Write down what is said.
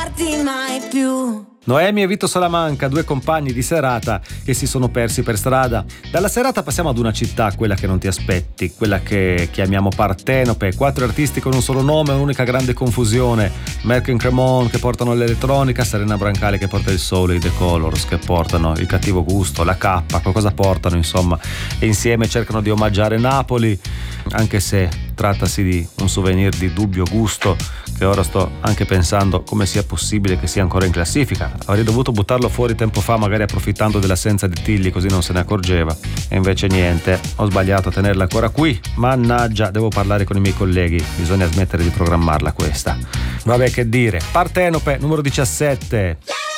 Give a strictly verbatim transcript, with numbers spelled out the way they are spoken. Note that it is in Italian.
mai più. Noemi e Vito Salamanca, due compagni di serata che si sono persi per strada. Dalla serata passiamo ad una città, quella che non ti aspetti, quella che chiamiamo Partenope. Quattro artisti con un solo nome, un'unica grande confusione. Merck Cremon che portano l'elettronica, Serena Brancale che porta il soul, i The Colors che portano il cattivo gusto, la K, qualcosa portano insomma. E insieme cercano di omaggiare Napoli, anche se trattasi di un souvenir di dubbio gusto, che ora sto anche pensando come sia possibile che sia ancora in classifica. Avrei dovuto buttarlo fuori tempo fa, magari approfittando dell'assenza di Tilly, così non se ne accorgeva. E invece niente, ho sbagliato a tenerla ancora qui. Mannaggia, devo parlare con i miei colleghi, bisogna smettere di programmarla questa. Vabbè, che dire. Partenope, numero diciassette.